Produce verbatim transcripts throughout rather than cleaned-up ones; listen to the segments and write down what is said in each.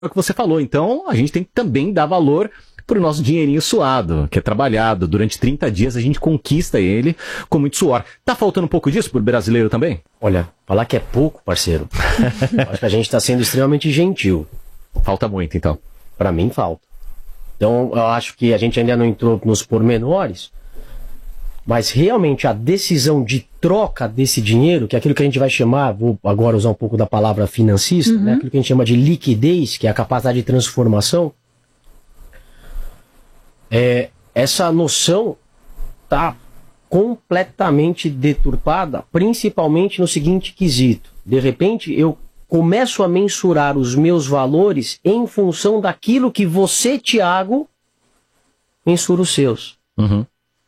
o que você falou. Então, a gente tem que também dar valor para o nosso dinheirinho suado, que é trabalhado. Durante trinta dias a gente conquista ele com muito suor. Tá faltando um pouco disso pro brasileiro também? Olha, falar que é pouco, parceiro. Acho que a gente está sendo extremamente gentil. Falta muito, então. Para mim, falta. Então, eu acho que a gente ainda não entrou nos pormenores, mas realmente a decisão de troca desse dinheiro, que é aquilo que a gente vai chamar, vou agora usar um pouco da palavra financista, uhum. né? Aquilo que a gente chama de liquidez, que é a capacidade de transformação, é, essa noção está completamente deturpada, principalmente no seguinte quesito. De repente, eu começo a mensurar os meus valores em função daquilo que você, Thiago, mensura os seus. Uhum.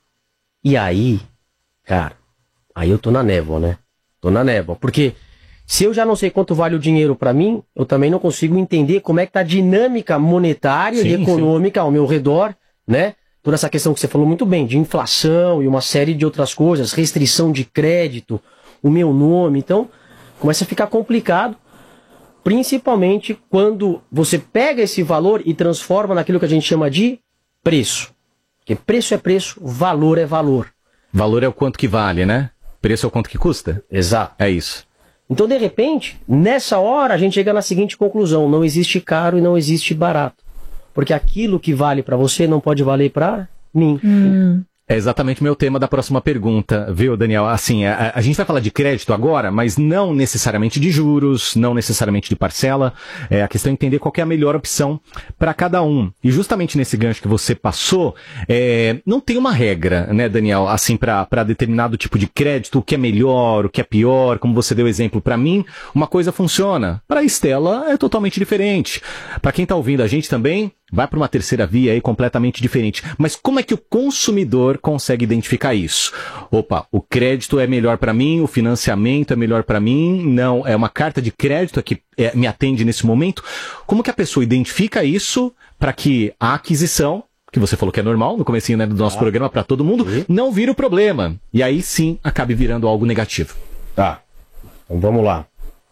E aí, cara, aí eu tô na névoa, né? Tô na névoa. Porque se eu já não sei quanto vale o dinheiro pra mim, eu também não consigo entender como é que tá a dinâmica monetária sim, e econômica sim. ao meu redor, né? Toda essa questão que você falou muito bem, de inflação e uma série de outras coisas, restrição de crédito, o meu nome. Então, começa a ficar complicado, principalmente quando você pega esse valor e transforma naquilo que a gente chama de preço. Porque preço é preço, valor é valor. Valor é o quanto que vale, né? Preço é o quanto que custa? Exato. É isso. Então, de repente, nessa hora, a gente chega na seguinte conclusão. Não existe caro e não existe barato. Porque aquilo que vale para você não pode valer para mim. Hum. É exatamente o meu tema da próxima pergunta, viu, Daniel? Assim, a, a gente vai falar de crédito agora, mas não necessariamente de juros, não necessariamente de parcela. É, a questão é entender qual que é a melhor opção para cada um. E justamente nesse gancho que você passou, é, não tem uma regra, né, Daniel, assim, para determinado tipo de crédito, o que é melhor, o que é pior, como você deu exemplo para mim, uma coisa funciona. Para a Estela é totalmente diferente. Para quem está ouvindo a gente também, vai para uma terceira via aí completamente diferente. Mas como é que o consumidor consegue identificar isso? Opa, o crédito é melhor para mim, o financiamento é melhor para mim, não, é uma carta de crédito que é, me atende nesse momento. Como que a pessoa identifica isso para que a aquisição, que você falou que é normal no comecinho, né, do nosso ah. programa para todo mundo, e? não vire o problema. E aí sim acabe virando algo negativo. Tá, então vamos lá.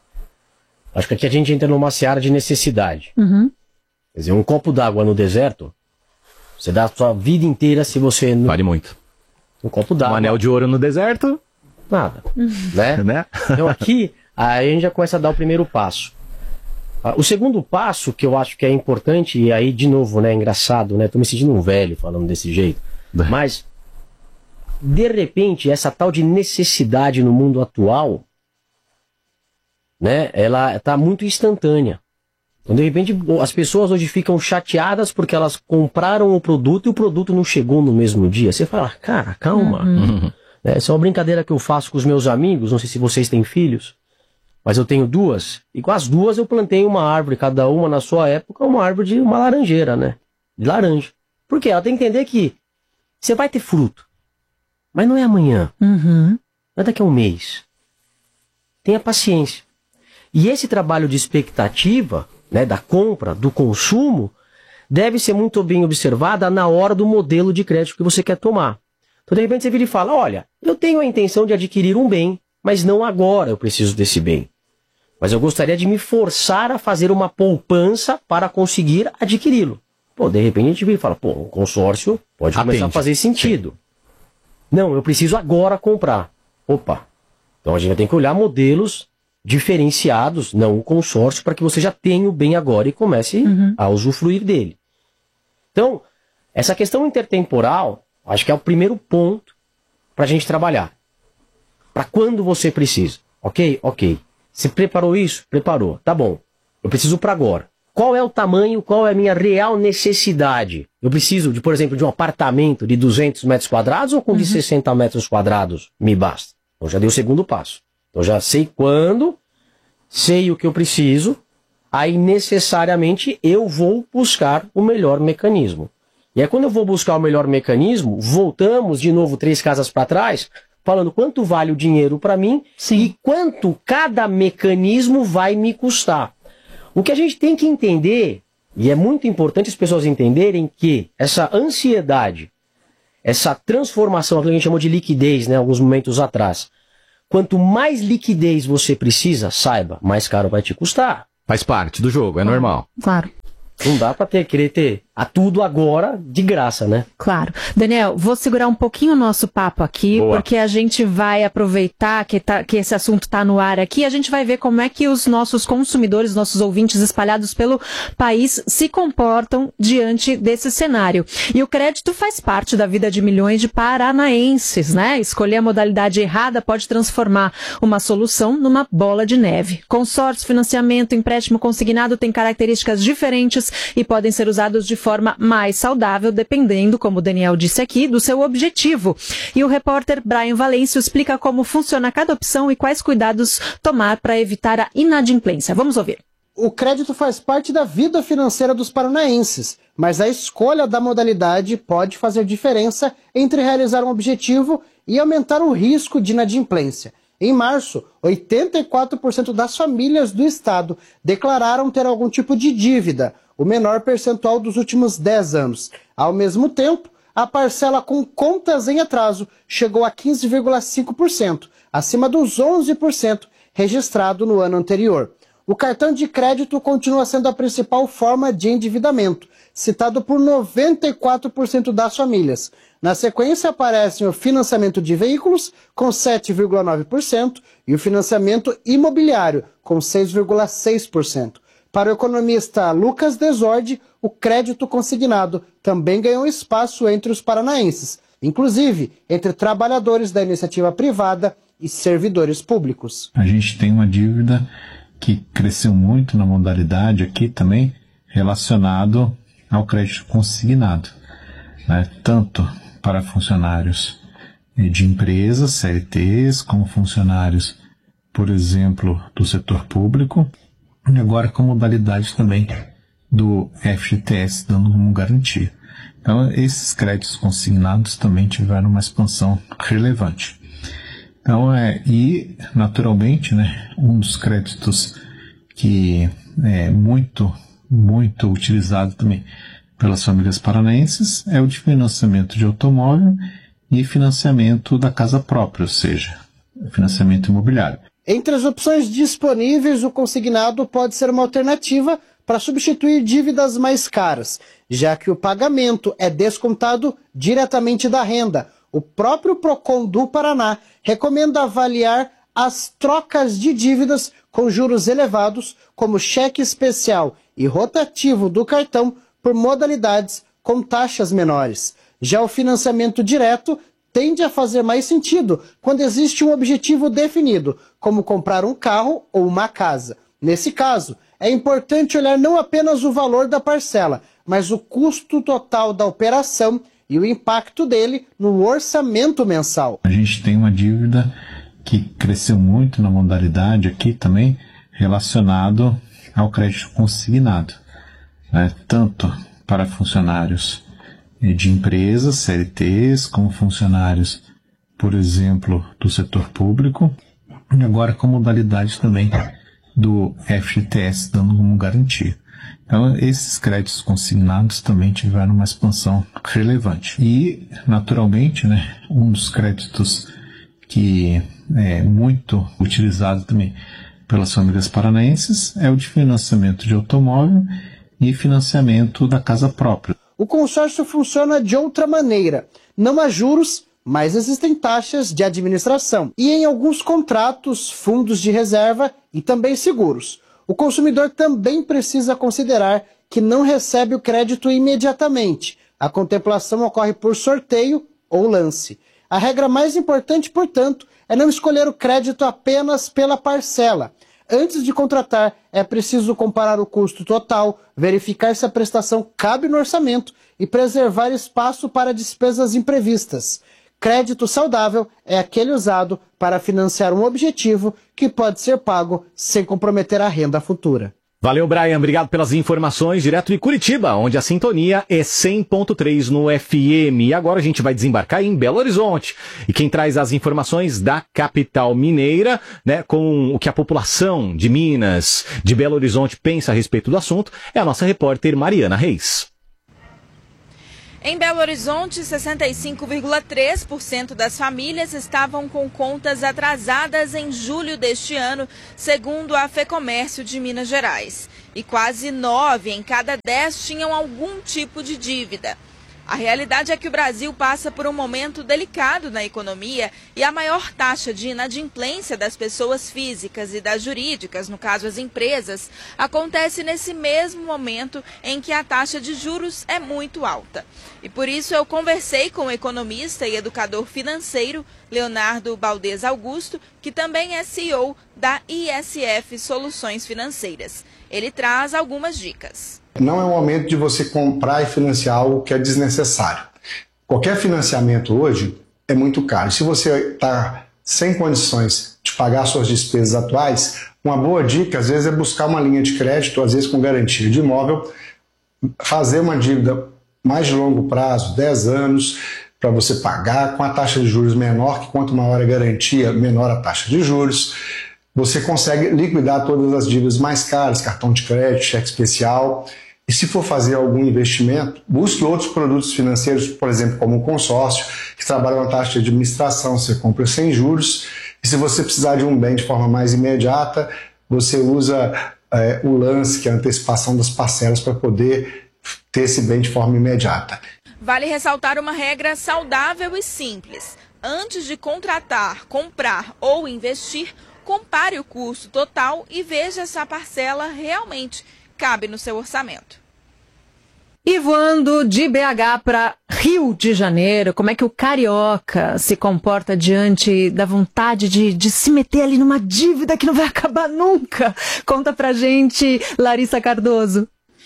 Acho que aqui a gente entra numa seara de necessidade. Uhum. Quer dizer, um copo d'água no deserto, você dá a sua vida inteira se você... Não... Vale muito. Um copo d'água. Um anel de ouro no deserto? Nada. né? né? Então aqui, aí a gente já começa a dar o primeiro passo. O segundo passo, que eu acho que é importante, e aí, de novo, né, engraçado, né? Tô me sentindo um velho falando desse jeito. Mas, de repente, essa tal de necessidade no mundo atual, né, ela tá muito instantânea. Então, de repente, as pessoas hoje ficam chateadas porque elas compraram o produto e o produto não chegou no mesmo dia. Você fala, cara, calma. Uhum. Essa é uma brincadeira que eu faço com os meus amigos, não sei se vocês têm filhos, mas eu tenho duas, e com as duas eu plantei uma árvore, cada uma na sua época, uma árvore de uma laranjeira, né? De laranja. Por quê? Ela tem que entender que você vai ter fruto, mas não é amanhã, uhum. não é daqui a um mês. Tenha paciência. E esse trabalho de expectativa, né, da compra, do consumo, deve ser muito bem observada na hora do modelo de crédito que você quer tomar. Então, de repente, você vira e fala, olha, eu tenho a intenção de adquirir um bem, mas não agora eu preciso desse bem. Mas eu gostaria de me forçar a fazer uma poupança para conseguir adquiri-lo. Pô, de repente a gente vira e fala, pô, um consórcio pode Atende. começar a fazer sentido. Sim. Não, eu preciso agora comprar. Opa, então a gente vai ter que olhar modelos diferenciados, não o consórcio, para que você já tenha o bem agora e comece uhum. a usufruir dele. Então, essa questão intertemporal, acho que é o primeiro ponto para a gente trabalhar. Para quando você precisa. Ok? Ok. Você preparou isso? Preparou. Tá bom. Eu preciso para agora. Qual é o tamanho, qual é a minha real necessidade? Eu preciso, de, por exemplo, de um apartamento de duzentos metros quadrados ou com uhum. de sessenta metros quadrados me basta? Então já dei o segundo passo. Então já sei quando, sei o que eu preciso, aí necessariamente eu vou buscar o melhor mecanismo. E aí quando eu vou buscar o melhor mecanismo, voltamos de novo três casas para trás, falando quanto vale o dinheiro para mim Sim. e quanto cada mecanismo vai me custar. O que a gente tem que entender, e é muito importante as pessoas entenderem que essa ansiedade, essa transformação, aquilo que a gente chamou de liquidez, né, alguns momentos atrás, quanto mais liquidez você precisa, saiba, mais caro vai te custar. Faz parte do jogo, é normal. Claro. Não dá pra ter, querer ter a tudo agora de graça, né? Claro. Daniel, vou segurar um pouquinho o nosso papo aqui, Boa. Porque a gente vai aproveitar que, tá, que esse assunto está no ar aqui, a gente vai ver como é que os nossos consumidores, nossos ouvintes espalhados pelo país se comportam diante desse cenário. E o crédito faz parte da vida de milhões de paranaenses, né? Escolher a modalidade errada pode transformar uma solução numa bola de neve. Consórcio, financiamento, empréstimo consignado têm características diferentes e podem ser usados de forma mais saudável, dependendo, como o Daniel disse aqui, do seu objetivo. E o repórter Brian Valêncio explica como funciona cada opção e quais cuidados tomar para evitar a inadimplência. Vamos ouvir. O crédito faz parte da vida financeira dos paranaenses, mas a escolha da modalidade pode fazer diferença entre realizar um objetivo e aumentar o risco de inadimplência. Em março, oitenta e quatro por cento das famílias do estado declararam ter algum tipo de dívida, o menor percentual dos últimos dez anos. Ao mesmo tempo, a parcela com contas em atraso chegou a quinze vírgula cinco por cento, acima dos onze por cento registrado no ano anterior. O cartão de crédito continua sendo a principal forma de endividamento, citado por noventa e quatro por cento das famílias. Na sequência aparecem o financiamento de veículos, com sete vírgula nove por cento, e o financiamento imobiliário, com seis vírgula seis por cento. Para o economista Lucas Desordi, o crédito consignado também ganhou espaço entre os paranaenses, inclusive entre trabalhadores da iniciativa privada e servidores públicos. A gente tem uma dívida que cresceu muito na modalidade aqui também, relacionado ao crédito consignado, né? Tanto para funcionários de empresas, C L Ts, como funcionários, por exemplo, do setor público, e agora com modalidade também do F G T S, dando como garantia. Então, esses créditos consignados também tiveram uma expansão relevante. Então, é, e naturalmente, né, um dos créditos que é muito, muito utilizado também pelas famílias paranaenses é o de financiamento de automóvel e financiamento da casa própria, ou seja, financiamento imobiliário. Entre as opções disponíveis, o consignado pode ser uma alternativa para substituir dívidas mais caras, já que o pagamento é descontado diretamente da renda. O próprio Procon do Paraná recomenda avaliar as trocas de dívidas com juros elevados, como cheque especial e rotativo do cartão, por modalidades com taxas menores. Já o financiamento direto tende a fazer mais sentido quando existe um objetivo definido, como comprar um carro ou uma casa. Nesse caso, é importante olhar não apenas o valor da parcela, mas o custo total da operação e o impacto dele no orçamento mensal. A gente tem uma dívida que cresceu muito na modalidade aqui também, relacionado ao crédito consignado, né? Tanto para funcionários de empresas, C L Ts, como funcionários, por exemplo, do setor público, e agora com modalidade também do F G T S, dando como garantia. Então, esses créditos consignados também tiveram uma expansão relevante. E, naturalmente, né, um dos créditos que é muito utilizado também pelas famílias paranaenses é o de financiamento de automóvel e financiamento da casa própria. O consórcio funciona de outra maneira. Não há juros, mas existem taxas de administração. E em alguns contratos, fundos de reserva e também seguros. O consumidor também precisa considerar que não recebe o crédito imediatamente. A contemplação ocorre por sorteio ou lance. A regra mais importante, portanto, é não escolher o crédito apenas pela parcela. Antes de contratar, é preciso comparar o custo total, verificar se a prestação cabe no orçamento e preservar espaço para despesas imprevistas. Crédito saudável é aquele usado para financiar um objetivo que pode ser pago sem comprometer a renda futura. Valeu, Brian. Obrigado pelas informações direto de Curitiba, onde a sintonia é cem ponto três no F M. E agora a gente vai desembarcar em Belo Horizonte. E quem traz as informações da capital mineira, né, com o que a população de Minas, de Belo Horizonte pensa a respeito do assunto, é a nossa repórter Mariana Reis. Em Belo Horizonte, sessenta e cinco vírgula três por cento das famílias estavam com contas atrasadas em julho deste ano, segundo a FEComércio de Minas Gerais. E quase nove em cada dez tinham algum tipo de dívida. A realidade é que o Brasil passa por um momento delicado na economia e a maior taxa de inadimplência das pessoas físicas e das jurídicas, no caso as empresas, acontece nesse mesmo momento em que a taxa de juros é muito alta. E por isso eu conversei com o economista e educador financeiro Leonardo Baldez Augusto, que também é C E O da I S F Soluções Financeiras. Ele traz algumas dicas. Não é o momento de você comprar e financiar algo que é desnecessário. Qualquer financiamento hoje é muito caro. Se você está sem condições de pagar suas despesas atuais, uma boa dica às vezes é buscar uma linha de crédito, às vezes com garantia de imóvel, fazer uma dívida mais de longo prazo, dez anos, para você pagar com a taxa de juros menor, que quanto maior a garantia, menor a taxa de juros. Você consegue liquidar todas as dívidas mais caras, cartão de crédito, cheque especial. E se for fazer algum investimento, busque outros produtos financeiros, por exemplo, como o consórcio, que trabalha na taxa de administração, você compra sem juros. E se você precisar de um bem de forma mais imediata, você usa é, o lance, que é a antecipação das parcelas, para poder ter esse bem de forma imediata. Vale ressaltar uma regra saudável e simples. Antes de contratar, comprar ou investir, compare o custo total e veja se a parcela realmente cabe no seu orçamento. E voando de B H para Rio de Janeiro, como é que o carioca se comporta diante da vontade de, de se meter ali numa dívida que não vai acabar nunca? Conta pra gente, Larissa Cardoso.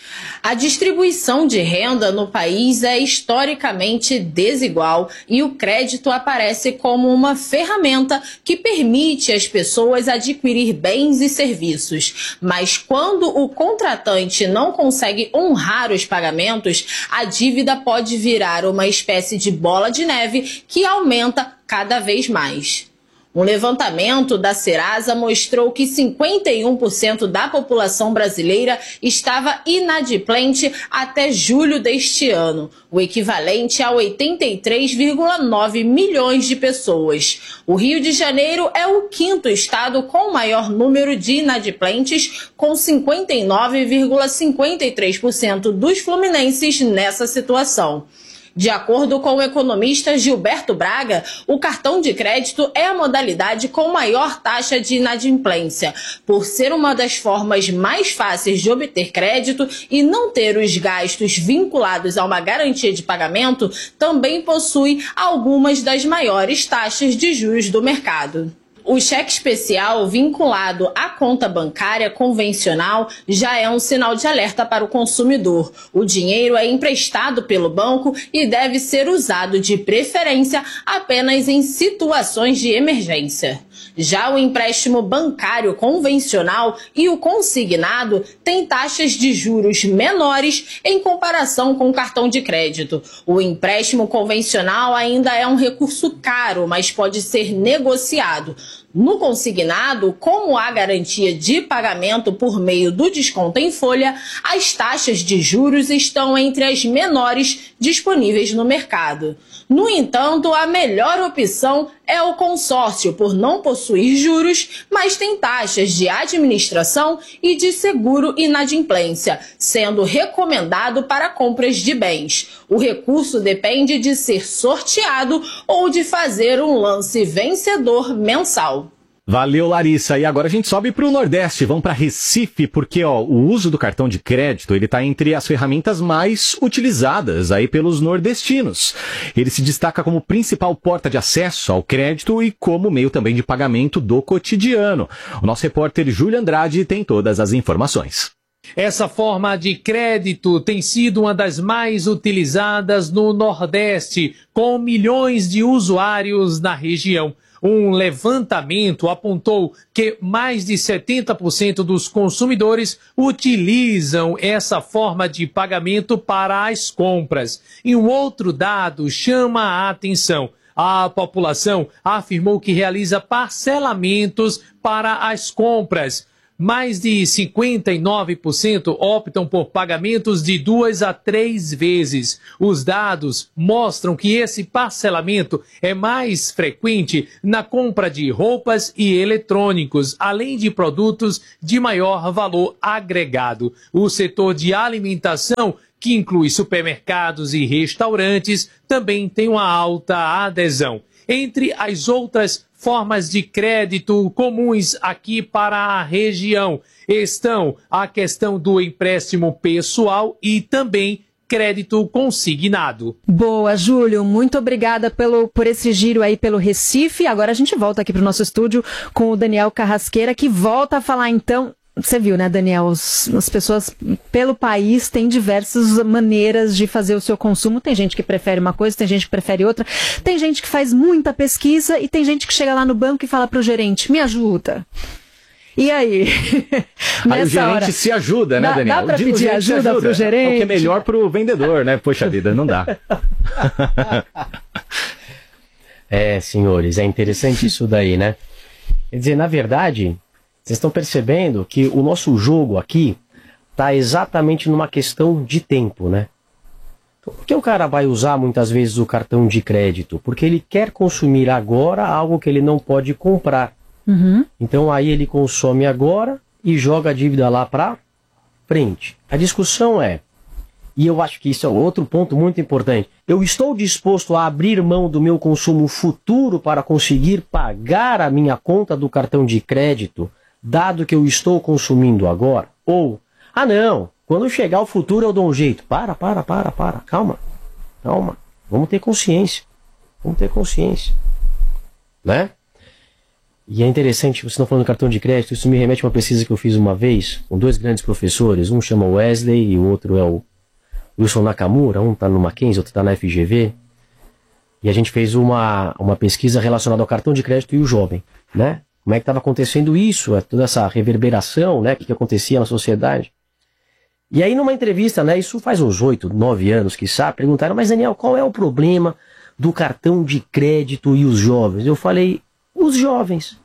A distribuição de renda no país é historicamente desigual e o crédito aparece como uma ferramenta que permite às pessoas adquirir bens e serviços. Mas quando o contratante não consegue honrar os pagamentos, a dívida pode virar uma espécie de bola de neve que aumenta cada vez mais. Um levantamento da Serasa mostrou que cinquenta e um por cento da população brasileira estava inadimplente até julho deste ano, o equivalente a oitenta e três vírgula nove milhões de pessoas. O Rio de Janeiro é o quinto estado com maior número de inadimplentes, com cinquenta e nove vírgula cinquenta e três por cento dos fluminenses nessa situação. De acordo com o economista Gilberto Braga, o cartão de crédito é a modalidade com maior taxa de inadimplência, por ser uma das formas mais fáceis de obter crédito e não ter os gastos vinculados a uma garantia de pagamento, também possui algumas das maiores taxas de juros do mercado. O cheque especial vinculado à conta bancária convencional já é um sinal de alerta para o consumidor. O dinheiro é emprestado pelo banco e deve ser usado de preferência apenas em situações de emergência. Já o empréstimo bancário convencional e o consignado têm taxas de juros menores em comparação com o cartão de crédito. O empréstimo convencional ainda é um recurso caro, mas pode ser negociado. No consignado, como há garantia de pagamento por meio do desconto em folha, as taxas de juros estão entre as menores disponíveis no mercado. No entanto, a melhor opção é o consórcio, por não possuir juros, mas tem taxas de administração e de seguro inadimplência, sendo recomendado para compras de bens. O recurso depende de ser sorteado ou de fazer um lance vencedor mensal. Valeu, Larissa. E agora a gente sobe para o Nordeste, vamos para Recife, porque ó, o uso do cartão de crédito ele está entre as ferramentas mais utilizadas aí pelos nordestinos. Ele se destaca como principal porta de acesso ao crédito e como meio também de pagamento do cotidiano. O nosso repórter Júlio Andrade tem todas as informações. Essa forma de crédito tem sido uma das mais utilizadas no Nordeste, com milhões de usuários na região. Um levantamento apontou que mais de setenta por cento dos consumidores utilizam essa forma de pagamento para as compras. E um outro dado chama a atenção. A população afirmou que realiza parcelamentos para as compras. mais de cinquenta e nove por cento optam por pagamentos de duas a três vezes. Os dados mostram que esse parcelamento é mais frequente na compra de roupas e eletrônicos, além de produtos de maior valor agregado. O setor de alimentação, que inclui supermercados e restaurantes, também tem uma alta adesão. Entre as outras formas de crédito comuns aqui para a região estão a questão do empréstimo pessoal e também crédito consignado. Boa, Júlio, muito obrigada pelo, por esse giro aí pelo Recife. Agora a gente volta aqui para o nosso estúdio com o Daniel Carrasqueira, que volta a falar então. Você viu, né, Daniel? Os, as pessoas pelo país têm diversas maneiras de fazer o seu consumo. Tem gente que prefere uma coisa, tem gente que prefere outra. Tem gente que faz muita pesquisa e tem gente que chega lá no banco e fala pro gerente, me ajuda. E aí? Aí o gerente hora, se ajuda, né, dá, Daniel? Dá pra pedir ajuda, ajuda pro gerente? É o que é melhor pro vendedor, né? Poxa vida, não dá. É, senhores, é interessante isso daí, né? Quer dizer, na verdade... Vocês estão percebendo que o nosso jogo aqui está exatamente numa questão de tempo, né? Então, por que o cara vai usar muitas vezes o cartão de crédito? Porque ele quer consumir agora algo que ele não pode comprar. Uhum. Então aí ele consome agora e joga a dívida lá para frente. A discussão é, e eu acho que isso é outro ponto muito importante, eu estou disposto a abrir mão do meu consumo futuro para conseguir pagar a minha conta do cartão de crédito, dado que eu estou consumindo agora? Ou, ah não, quando chegar o futuro eu dou um jeito. Para, para, para, para, calma, calma, vamos ter consciência, vamos ter consciência, né? E é interessante, vocês estão falando do cartão de crédito, isso me remete a uma pesquisa que eu fiz uma vez, com dois grandes professores, um chama Wesley e o outro é o Wilson Nakamura, um está no Mackenzie, outro está na F G V, e a gente fez uma, uma pesquisa relacionada ao cartão de crédito e o jovem, né? Como é que estava acontecendo isso, toda essa reverberação, né, que, que acontecia na sociedade. E aí numa entrevista, né, isso faz uns oito, nove anos, quiçá, perguntaram, mas Daniel, qual é o problema do cartão de crédito e os jovens? Eu falei, os jovens.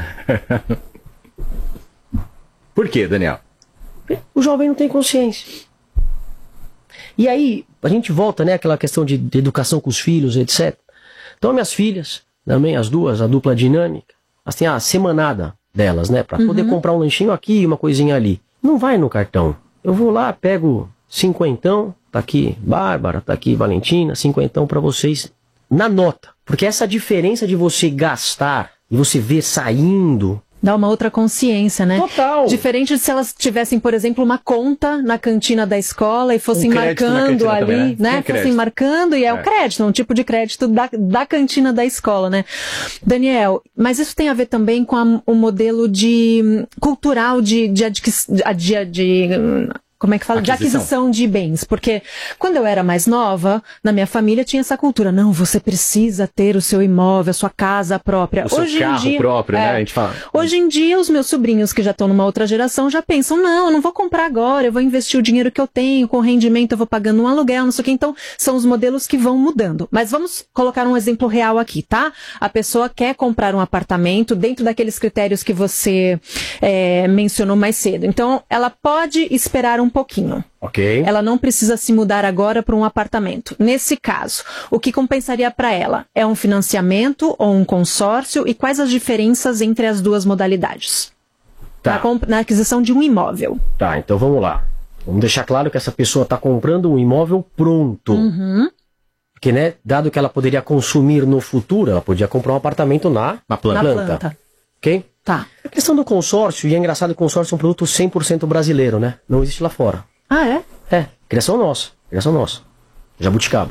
Por quê, Daniel? O jovem não tem consciência. E aí, a gente volta, né, àquela questão de, de educação com os filhos, etcétera. Então, minhas filhas, também as duas, a dupla dinâmica, elas têm a semanada delas, né, para uhum. poder comprar um lanchinho aqui e uma coisinha ali. Não vai no cartão. Eu vou lá, pego cinquentão, tá aqui Bárbara, tá aqui Valentina, cinquentão para vocês na nota. Porque essa diferença de você gastar e você ver saindo... Dá uma outra consciência, né? Total. Diferente de se elas tivessem, por exemplo, uma conta na cantina da escola e fossem um marcando ali, também, né? né? Fossem marcando e é, é o crédito, um tipo de crédito da, da cantina da escola, né? Daniel, mas isso tem a ver também com a, o modelo de cultural de, de, de, de, de como é que fala? Aquisição. De aquisição de bens. Porque quando eu era mais nova, na minha família tinha essa cultura. Não, você precisa ter o seu imóvel, a sua casa própria. O hoje seu carro em dia, próprio, é, né? A gente fala. Hoje em dia, os meus sobrinhos que já estão numa outra geração já pensam, não, eu não vou comprar agora, eu vou investir o dinheiro que eu tenho, com rendimento eu vou pagando um aluguel, não sei o que. Então, são os modelos que vão mudando. Mas vamos colocar um exemplo real aqui, tá? A pessoa quer comprar um apartamento dentro daqueles critérios que você é, mencionou mais cedo. Então, ela pode esperar um pouquinho. Ok. Ela não precisa se mudar agora para um apartamento. Nesse caso, o que compensaria para ela? É um financiamento ou um consórcio? E quais as diferenças entre as duas modalidades? Tá. Na, na aquisição de um imóvel. Tá, então vamos lá. Vamos deixar claro que essa pessoa está comprando um imóvel pronto. Uhum. Porque, né, dado que ela poderia consumir no futuro, ela podia comprar um apartamento na, na planta. Na planta. Ok? Tá. A questão do consórcio, e é engraçado que o consórcio é um produto cem por cento brasileiro, né? Não existe lá fora. Ah, é? É, criação nossa, criação nossa. Jabuticaba.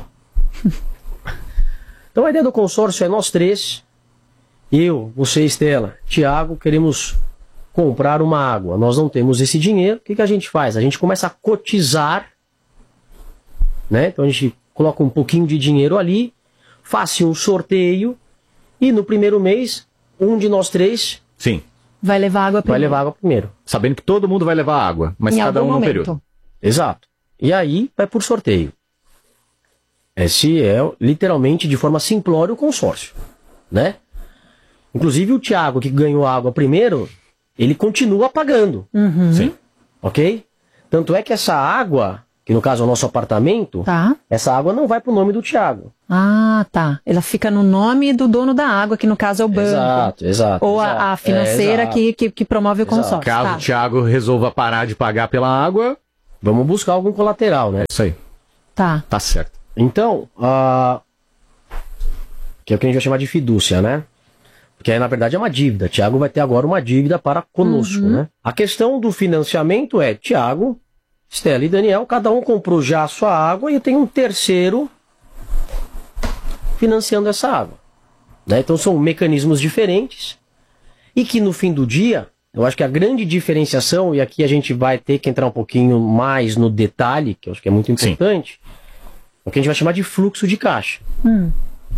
Então a ideia do consórcio é nós três, eu, você, Estela, Tiago, queremos comprar uma água. Nós não temos esse dinheiro, o que, que a gente faz? A gente começa a cotizar, né? Então a gente coloca um pouquinho de dinheiro ali, faz um sorteio, e no primeiro mês, um de nós três... Sim. Vai levar água primeiro. Vai levar água primeiro. Sabendo que todo mundo vai levar água, mas em cada um momento. num período. Exato. E aí vai por sorteio. Esse é literalmente de forma simplória o consórcio, né? Inclusive o Thiago, que ganhou água primeiro, ele continua pagando. Uhum. Sim. Ok? Tanto é que essa água, que no caso é o nosso apartamento, Tá. essa água não vai pro nome do Thiago. Ah, tá. Ela fica no nome do dono da água, que no caso é o banco. Exato, exato. Ou exato. a, a financeira É, exato. que, que, que promove o Exato. consórcio. Caso Tá. o Thiago resolva parar de pagar pela água, Vamos buscar algum colateral, né? é isso aí. Tá. Tá certo. Então, ah, que é o que a gente vai chamar de fidúcia, né? Porque aí, na verdade, é uma dívida. Tiago vai ter agora uma dívida para conosco, Uhum. né? A questão do financiamento é Tiago, Estela e Daniel, cada um comprou já a sua água e tem um terceiro financiando essa água. Né? Então, são mecanismos diferentes e que, no fim do dia, eu acho que a grande diferenciação, e aqui a gente vai ter que entrar um pouquinho mais no detalhe, que eu acho que é muito importante, é o que a gente vai chamar de fluxo de caixa. Hum.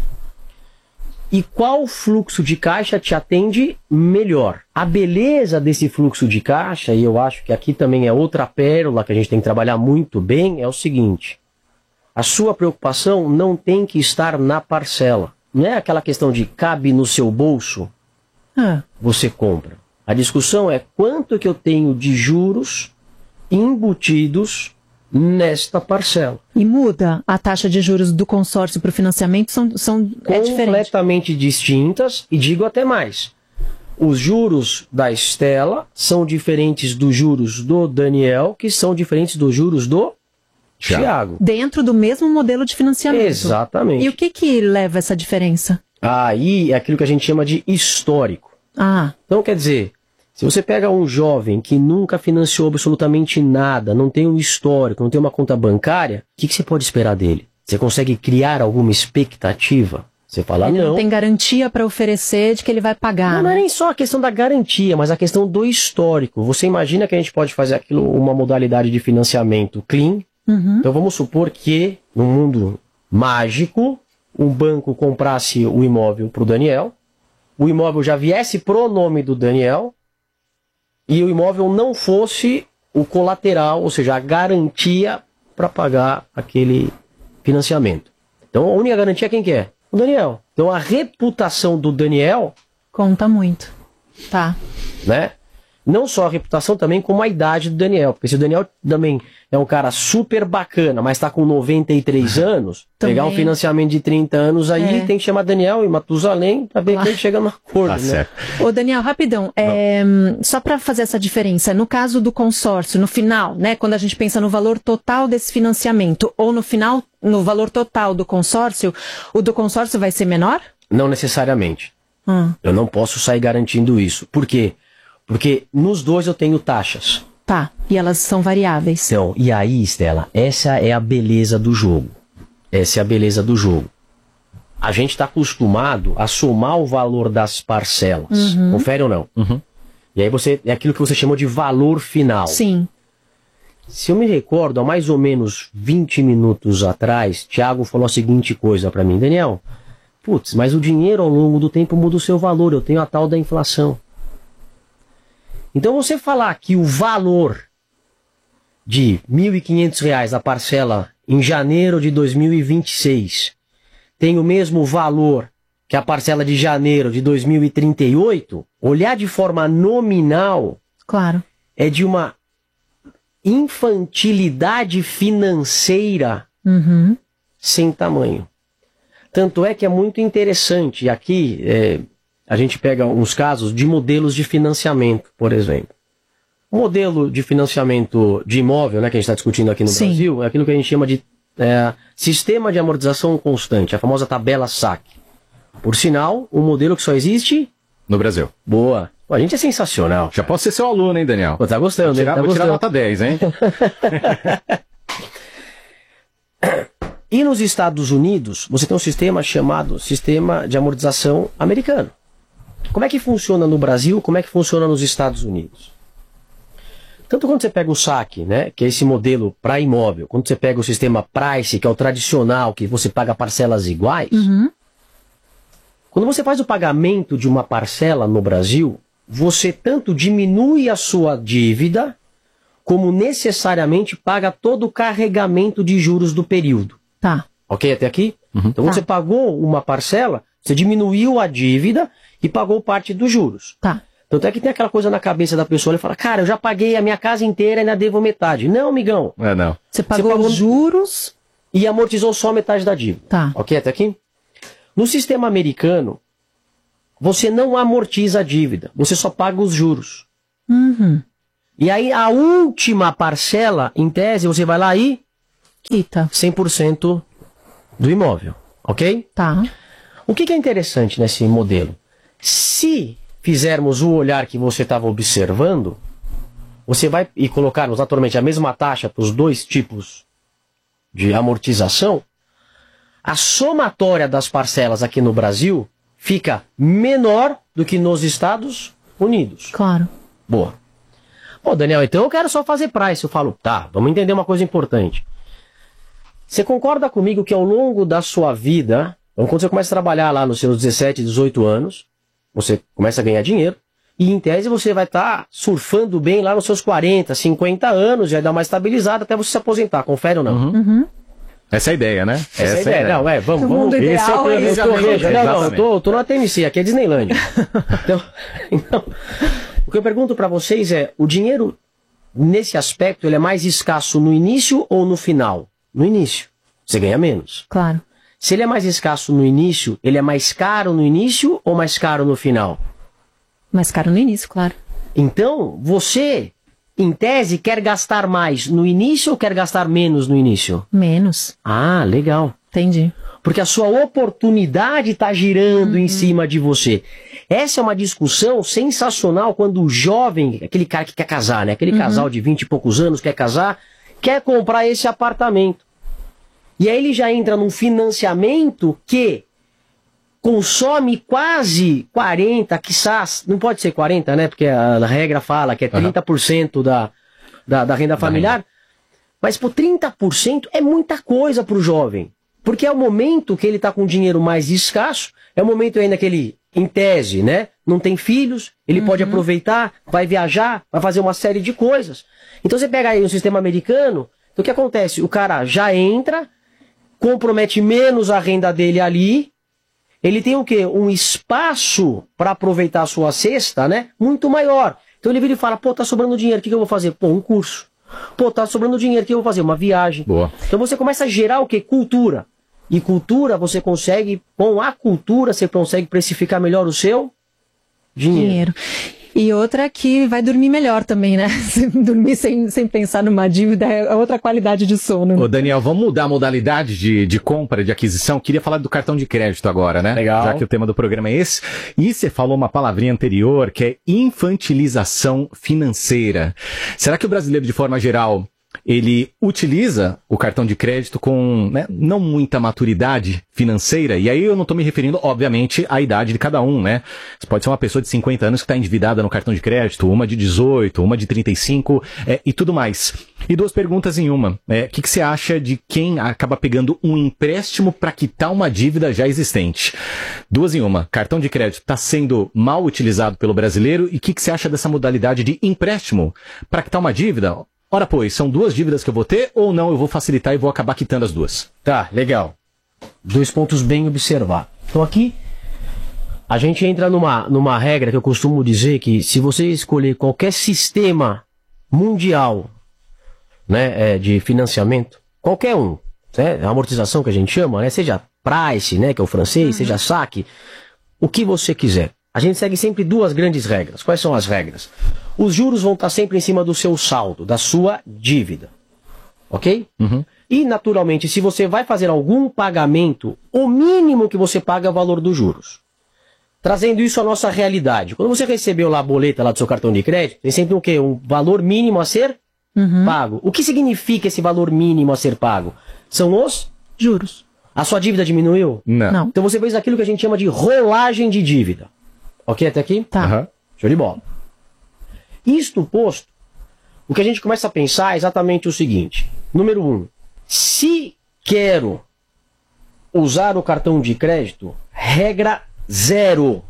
E qual fluxo de caixa te atende melhor? A beleza desse fluxo de caixa, e eu acho que aqui também é outra pérola que a gente tem que trabalhar muito bem, é o seguinte: a sua preocupação não tem que estar na parcela. Não é aquela questão de cabe no seu bolso, Ah. você compra. A discussão é quanto que eu tenho de juros embutidos nesta parcela. E muda a taxa de juros do consórcio para o financiamento, são, são, é diferente. Completamente distintas, e digo até mais. Os juros da Estela são diferentes dos juros do Daniel, que são diferentes dos juros do Thiago. Thiago. Dentro do mesmo modelo de financiamento. Exatamente. E o que que leva essa diferença? Aí é aquilo que a gente chama de histórico. Ah, Então, quer dizer, se você pega um jovem que nunca financiou absolutamente nada, não tem um histórico, não tem uma conta bancária, o que, que você pode esperar dele? Você consegue criar alguma expectativa? Você fala, ele não. não tem garantia para oferecer de que ele vai pagar. Não, não é né? nem só a questão da garantia, mas a questão do histórico. Você imagina que a gente pode fazer aquilo, uma modalidade de financiamento clean. Uhum. Então vamos supor que, num mundo mágico, um banco comprasse o imóvel para o Daniel, o imóvel já viesse pro nome do Daniel, e o imóvel não fosse o colateral, ou seja, a garantia para pagar aquele financiamento. Então a única garantia quem que é? O Daniel. Então a reputação do Daniel, Conta muito. Tá. né? Não só a reputação também, como a idade do Daniel. Porque se o Daniel também é um cara super bacana, mas está com noventa e três anos, Também. pegar um financiamento de trinta anos aí, É. tem que chamar Daniel e Matusalém para ver Claro. quem chega no acordo, Tá né? certo. Ô Daniel, rapidão, é, só para fazer essa diferença, no caso do consórcio, no final, né, quando a gente pensa no valor total desse financiamento, ou no final, no valor total do consórcio, o do consórcio vai ser menor? Não necessariamente. Hum, Eu não posso sair garantindo isso. Por quê? Porque nos dois eu tenho taxas. tá, e elas são variáveis. Então, e aí, Estela, essa é a beleza do jogo. Essa é a beleza do jogo. A gente está acostumado a somar o valor das parcelas. Uhum. Confere ou não? Uhum. E aí você é aquilo que você chamou de valor final. Sim. Se eu me recordo, há mais ou menos vinte minutos atrás, Thiago falou a seguinte coisa para mim: Daniel, putz, mas o dinheiro ao longo do tempo muda o seu valor, eu tenho a tal da inflação. Então você falar que o valor de mil e quinhentos reais a parcela em janeiro de dois mil e vinte e seis tem o mesmo valor que a parcela de janeiro de dois mil e trinta e oito, olhar de forma nominal Claro. é de uma infantilidade financeira Uhum. sem tamanho. Tanto é que é muito interessante, e aqui é, a gente pega uns casos de modelos de financiamento, por exemplo. O modelo de financiamento de imóvel, né, que a gente está discutindo aqui no Sim. Brasil, é aquilo que a gente chama de é, sistema de amortização constante, a famosa tabela S A C. Por sinal, um modelo que só existe... No Brasil. Boa. Pô, a gente é sensacional. Já posso ser seu aluno, hein, Daniel? Pô, tá gostando, Vou tirar, né? Tá vou tirar gostando. nota dez, hein? E nos Estados Unidos, você tem um sistema chamado Sistema de Amortização Americano. Como é que funciona no Brasil, como é que funciona nos Estados Unidos? Tanto quando você pega o S A C, né, que é esse modelo para imóvel, quando você pega o sistema Price, que é o tradicional, que você paga parcelas iguais, Uhum. quando você faz o pagamento de uma parcela no Brasil, você tanto diminui a sua dívida, como necessariamente paga todo o carregamento de juros do período. Tá. Ok até aqui? Então, quando Tá. você pagou uma parcela, você diminuiu a dívida e pagou parte dos juros. Tá. Tanto é que tem aquela coisa na cabeça da pessoa, ele fala, cara, eu já paguei a minha casa inteira e ainda devo metade. Não, amigão. É, não. Você pagou, Você pagou juros e amortizou só metade da dívida. Tá. Ok, até aqui? No sistema americano, você não amortiza a dívida, você só paga os juros. Uhum. E aí a última parcela, em tese, você vai lá e quita cem por cento do imóvel, ok? Tá. O que, que é interessante nesse modelo? Se fizermos o olhar que você estava observando, você vai e colocarmos naturalmente a mesma taxa para os dois tipos de amortização, a somatória das parcelas aqui no Brasil fica menor do que nos Estados Unidos. Claro. Boa. Pô, Daniel, então eu quero só fazer price. Eu falo, tá, vamos entender uma coisa importante. Você concorda comigo que ao longo da sua vida, então quando você começa a trabalhar lá nos seus dezessete, dezoito anos, você começa a ganhar dinheiro, e em tese você vai estar tá surfando bem lá nos seus quarenta, cinquenta anos, já dá uma estabilizada até você se aposentar, confere ou não? Uhum. Uhum. Essa é a ideia, né? Essa, Essa é a ideia. ideia. Não, é, vamos, o vamos. Mundo ideal, Esse é o planejamento. é Não, não, eu tô, eu tô na T M C, aqui é Disneylândia. então, então, o que eu pergunto para vocês é, o dinheiro, nesse aspecto, ele é mais escasso no início ou no final? No início. Você ganha menos. Claro. Se ele é mais escasso no início, ele é mais caro no início ou mais caro no final? Mais caro no início, claro. Então, você, em tese, quer gastar mais no início ou quer gastar menos no início? Menos. Ah, legal. Entendi. Porque a sua oportunidade está girando uhum. em cima de você. Essa é uma discussão sensacional quando o jovem, aquele cara que quer casar, né? Aquele uhum. casal de vinte e poucos anos quer casar, quer comprar esse apartamento. E aí ele já entra num financiamento que consome quase quarenta, quizás, não pode ser quarenta, né? Porque a, a regra fala que é trinta por cento uhum. da, da, da renda familiar. Da renda. Mas por trinta por cento é muita coisa para o jovem. Porque é o momento que ele está com dinheiro mais escasso, é o momento ainda que ele, em tese, né, não tem filhos, ele uhum. pode aproveitar, vai viajar, vai fazer uma série de coisas. Então você pega aí o sistema americano, então o que acontece? O cara já entra, compromete menos a renda dele ali, ele tem o quê? Um espaço para aproveitar a sua cesta, né, muito maior. Então ele vira e fala, pô, tá sobrando dinheiro, o que, que eu vou fazer? Pô, um curso. Pô, tá sobrando dinheiro, o que eu vou fazer? Uma viagem. Boa. Então você começa a gerar o quê? Cultura. E cultura, você consegue, com a cultura, você consegue precificar melhor o seu dinheiro. dinheiro. E outra que vai dormir melhor também, né? Dormir sem, sem pensar numa dívida é outra qualidade de sono. Ô Daniel, vamos mudar a modalidade de, de compra, de aquisição? Queria falar do cartão de crédito agora, né? Legal. Já que o tema do programa é esse. E você falou uma palavrinha anterior, que é infantilização financeira. Será que o brasileiro, de forma geral, ele utiliza o cartão de crédito com, né, não muita maturidade financeira? E aí eu não estou me referindo, obviamente, à idade de cada um, né? Você pode ser uma pessoa de cinquenta anos que está endividada no cartão de crédito, uma de dezoito, uma de trinta e cinco é, e tudo mais. E duas perguntas em uma. O é, que, que você acha de quem acaba pegando um empréstimo para quitar uma dívida já existente? Duas em uma. Cartão de crédito está sendo mal utilizado pelo brasileiro e o que, que você acha dessa modalidade de empréstimo para quitar uma dívida? Ora, pois, são duas dívidas que eu vou ter ou não? Eu vou facilitar e vou acabar quitando as duas. Tá, legal. Dois pontos bem observar. Então aqui, a gente entra numa, numa regra que eu costumo dizer que se você escolher qualquer sistema mundial, né, é, de financiamento, qualquer um, né, a amortização que a gente chama, né, seja price, né, que é o francês, uhum. seja saque, o que você quiser. A gente segue sempre duas grandes regras. Quais são as regras? Os juros vão estar sempre em cima do seu saldo, da sua dívida. Ok? Uhum. E, naturalmente, se você vai fazer algum pagamento, o mínimo que você paga é o valor dos juros. Trazendo isso à nossa realidade. Quando você recebeu lá a boleta lá do seu cartão de crédito, tem sempre o quê? Um valor mínimo a ser uhum. pago. O que significa esse valor mínimo a ser pago? São os juros. A sua dívida diminuiu? Não. Não. Então você fez aquilo que a gente chama de rolagem de dívida. Ok até aqui? Tá. Uhum. Show de bola. Isto posto, o que a gente começa a pensar é exatamente o seguinte. Número um, se quero usar o cartão de crédito, regra zero.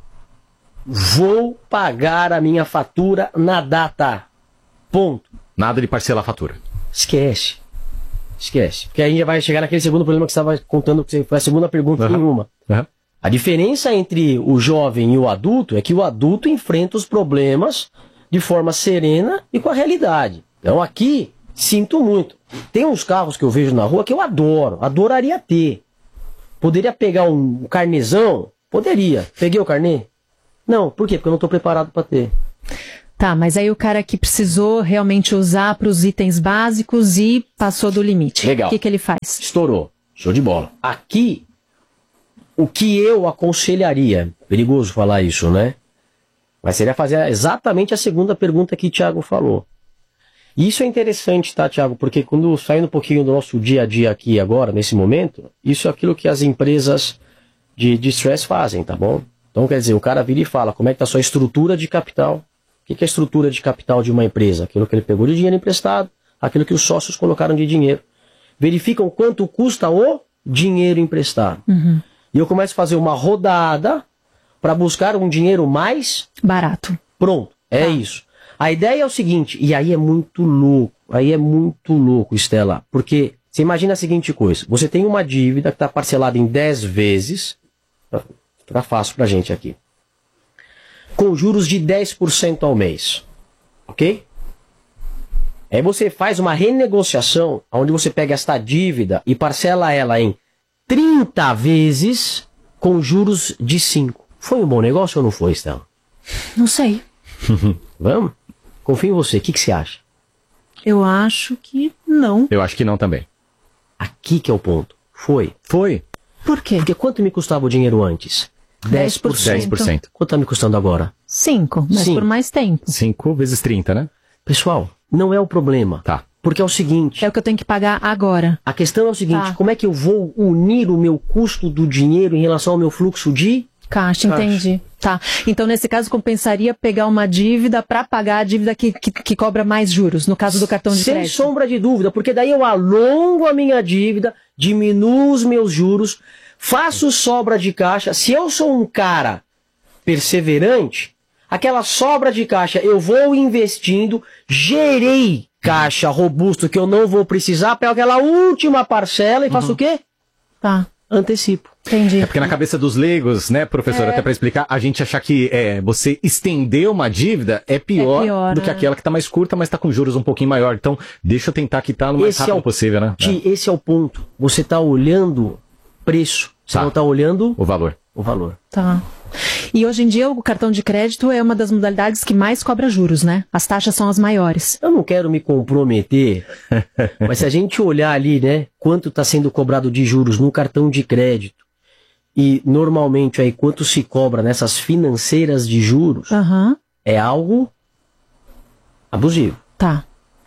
Vou pagar a minha fatura na data. Ponto. Nada de parcelar a fatura. Esquece. Esquece. Porque aí a gente vai chegar naquele segundo problema que você estava contando, que foi a segunda pergunta uhum. em uma. Uhum. A diferença entre o jovem e o adulto é que o adulto enfrenta os problemas de forma serena e com a realidade. Então aqui, sinto muito. Tem uns carros que eu vejo na rua que eu adoro, adoraria ter. Poderia pegar um carnezão? Poderia. Peguei o carnê? Não. Por quê? Porque eu não estou preparado para ter. Tá, mas aí o cara que precisou realmente usar para os itens básicos e passou do limite. Legal. O que, que ele faz? Estourou. Show de bola. Aqui, o que eu aconselharia, perigoso falar isso, né? Mas seria fazer exatamente a segunda pergunta que o Thiago falou. E isso é interessante, tá, Thiago? Porque quando saindo um pouquinho do nosso dia a dia aqui agora, nesse momento, isso é aquilo que as empresas de, de stress fazem, tá bom? Então, quer dizer, o cara vira e fala, como é que tá a sua estrutura de capital? O que é a estrutura de capital de uma empresa? Aquilo que ele pegou de dinheiro emprestado, aquilo que os sócios colocaram de dinheiro. Verificam quanto custa o dinheiro emprestado. Uhum. E eu começo a fazer uma rodada para buscar um dinheiro mais barato. Pronto, é tá. isso. A ideia é o seguinte, e aí é muito louco, aí é muito louco, Estela, porque você imagina a seguinte coisa, você tem uma dívida que está parcelada em dez vezes, fica fácil pra gente aqui, com juros de dez por cento ao mês, ok? Aí você faz uma renegociação, onde você pega esta dívida e parcela ela em trinta vezes com juros de cinco. Foi um bom negócio ou não foi, Estela? Não sei. Vamos? Confio em você, o que, que você acha? Eu acho que não. Eu acho que não também. Aqui que é o ponto. Foi. Foi. Por quê? Porque quanto me custava o dinheiro antes? dez por cento. dez por cento. Quanto está me custando agora? cinco, mas Sim. por mais tempo. cinco vezes trinta, né? Pessoal, não é o problema. Tá. Porque é o seguinte... É o que eu tenho que pagar agora. A questão é o seguinte, Tá. como é que eu vou unir o meu custo do dinheiro em relação ao meu fluxo de... Caixa, Caixa. entendi. Tá. Então, nesse caso, compensaria pegar uma dívida para pagar a dívida que, que, que cobra mais juros, no caso do cartão de Sem crédito. sombra de dúvida, porque daí eu alongo a minha dívida, diminuo os meus juros, faço sobra de caixa. Se eu sou um cara perseverante, aquela sobra de caixa eu vou investindo, gerei caixa robusto que eu não vou precisar, pego aquela última parcela e faço Uhum. o quê? Tá. Antecipo. Entendi. É porque na cabeça dos leigos, né, professor, É. até para explicar, a gente achar que é, você estender uma dívida é pior, É pior, do que né? aquela que tá mais curta, mas tá com juros um pouquinho maior. Então, deixa eu tentar quitar no mais Esse é rápido o- possível, né? Ti, esse é o ponto. Você está olhando preço, você Tá. não está olhando O valor. o valor. Tá. E hoje em dia o cartão de crédito é uma das modalidades que mais cobra juros, né? As taxas são as maiores. Eu não quero me comprometer, mas se a gente olhar ali, né, quanto está sendo cobrado de juros no cartão de crédito e normalmente aí quanto se cobra nessas financeiras de juros, Aham. é algo abusivo. Tá.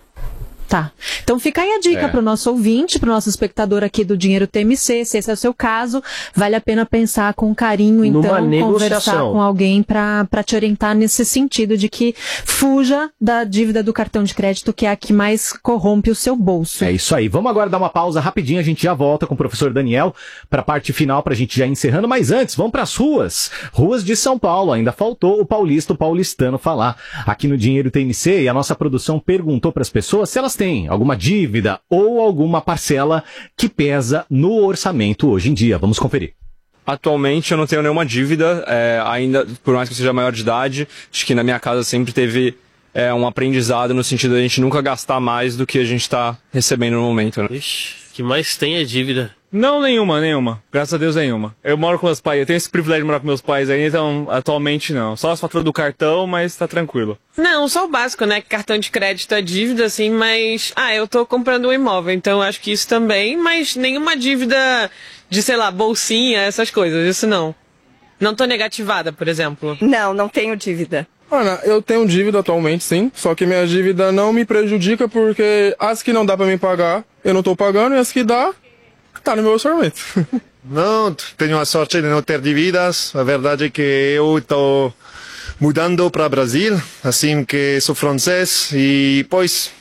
Tá. Então fica aí a dica É. para o nosso ouvinte, para o nosso espectador aqui do Dinheiro T M C, se esse é o seu caso, vale a pena pensar com carinho, então, Numa conversar negociação. com alguém para te orientar nesse sentido de que fuja da dívida do cartão de crédito, que é a que mais corrompe o seu bolso. É isso aí. Vamos agora dar uma pausa rapidinho, a gente já volta com o professor Daniel para a parte final, para a gente já ir encerrando, mas antes, vamos para as ruas. Ruas de São Paulo, ainda faltou o paulista, o paulistano falar aqui no Dinheiro T M C, e a nossa produção perguntou para as pessoas se elas têm alguma dívida ou alguma parcela que pesa no orçamento hoje em dia. Vamos conferir. Atualmente eu não tenho nenhuma dívida, é, ainda, por mais que eu seja maior de idade, acho que na minha casa sempre teve é, um aprendizado no sentido de a gente nunca gastar mais do que a gente está recebendo no momento, né? Ixi, o que mais tem é dívida. Não, nenhuma, nenhuma. Graças a Deus, nenhuma. Eu moro com meus pais, eu tenho esse privilégio de morar com meus pais ainda, então atualmente não. Só as faturas do cartão, mas tá tranquilo. Não, só o básico, né? Cartão de crédito é dívida, assim, mas... Ah, eu tô comprando um imóvel, então acho que isso também, mas nenhuma dívida de, sei lá, bolsinha, essas coisas, isso não. Não tô negativada, por exemplo. Não, não tenho dívida. Olha, eu tenho dívida atualmente, sim. Só que minha dívida não me prejudica porque as que não dá pra me pagar, eu não tô pagando, e as que dá, tá no meu orçamento. Não, tenho a sorte de não ter dívidas. A verdade é que eu estou mudando para o Brasil, assim que sou francês, e pois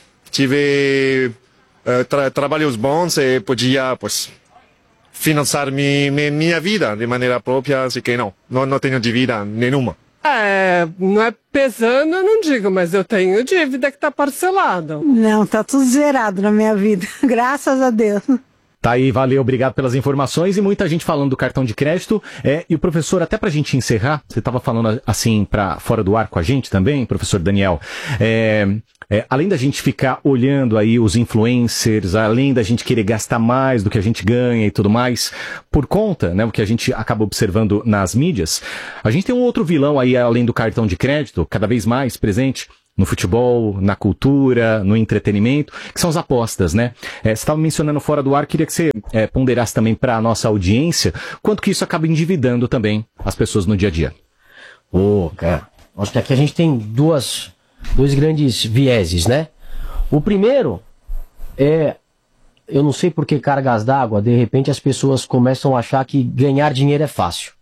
tive uh, tra trabalhos bons e podia, pois, financiar mi, mi, minha vida de maneira própria, assim que não, não, não tenho dívida nenhuma. É, não é pesando, eu não digo, mas eu tenho dívida que tá parcelada. Não, tá tudo zerado na minha vida, graças a Deus. Tá aí, valeu, obrigado pelas informações e muita gente falando do cartão de crédito. É, e o professor, até pra gente encerrar, você estava falando assim para fora do ar com a gente também, professor Daniel, é, é, além da gente ficar olhando aí os influencers, além da gente querer gastar mais do que a gente ganha e tudo mais, por conta, né, o que a gente acaba observando nas mídias, a gente tem um outro vilão aí além do cartão de crédito, cada vez mais presente, no futebol, na cultura, no entretenimento, que são as apostas, né? É, você estava mencionando fora do ar, queria que você é, ponderasse também para a nossa audiência quanto que isso acaba endividando também as pessoas no dia a dia. Ô, oh, cara, acho que aqui a gente tem duas, dois grandes vieses, né? O primeiro é, eu não sei por que cargas d'água, de repente as pessoas começam a achar que ganhar dinheiro é fácil.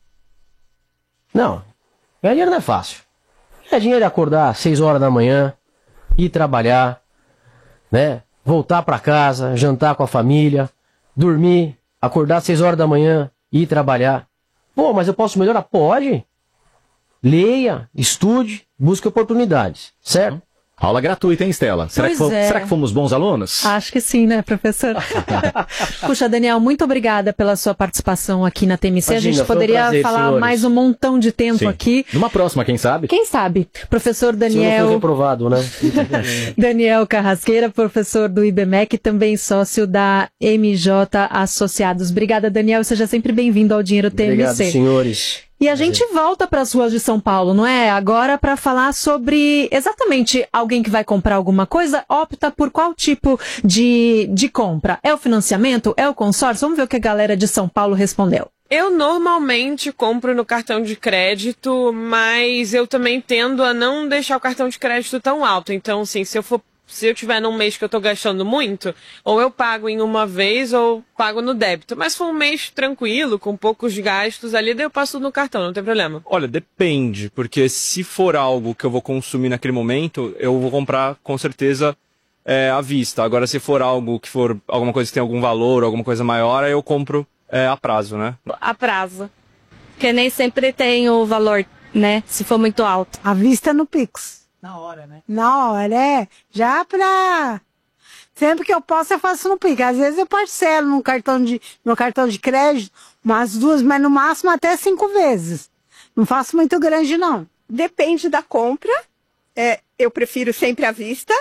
Não, ganhar dinheiro não é fácil. É dinheiro acordar às seis horas da manhã, ir trabalhar, né? Voltar para casa, jantar com a família, dormir, acordar às seis horas da manhã, ir trabalhar. Pô, mas eu posso melhorar? Pode. Leia, estude, busque oportunidades, certo? Aula gratuita, hein, Estela? Será que, fo- é. será que fomos bons alunos? Acho que sim, né, professor? Puxa, Daniel, muito obrigada pela sua participação aqui na T M C. Imagina, a gente foi um poderia prazer, falar senhores. mais um montão de tempo Sim. aqui. Numa próxima, quem sabe? Quem sabe? Professor Se eu não Daniel... for reprovado, né? Daniel Carrasqueira, professor do I B M E C, também sócio da M J Associados. Obrigada, Daniel. Seja sempre bem-vindo ao Dinheiro T M C. Obrigado, senhores. E a gente volta para as ruas de São Paulo, não é? Agora para falar sobre exatamente alguém que vai comprar alguma coisa, opta por qual tipo de, de compra? É o financiamento? É o consórcio? Vamos ver o que a galera de São Paulo respondeu. Eu normalmente compro no cartão de crédito, mas eu também tendo a não deixar o cartão de crédito tão alto. Então, assim, se eu for Se eu tiver num mês que eu tô gastando muito, ou eu pago em uma vez ou pago no débito. Mas se for um mês tranquilo, com poucos gastos ali, daí eu passo no cartão, não tem problema. Olha, depende, porque se for algo que eu vou consumir naquele momento, eu vou comprar com certeza é, à vista. Agora, se for algo que for alguma coisa que tem algum valor, alguma coisa maior, aí eu compro é, a prazo, né? A prazo. Porque nem sempre tem o valor, né? Se for muito alto. À vista no Pix. Na hora, né? Na hora, é. Já pra... Sempre que eu posso, eu faço no Pix. Às vezes eu parcelo no cartão de, no cartão de crédito umas duas, mas no máximo até cinco vezes. Não faço muito grande, não. Depende da compra. É, eu prefiro sempre à vista,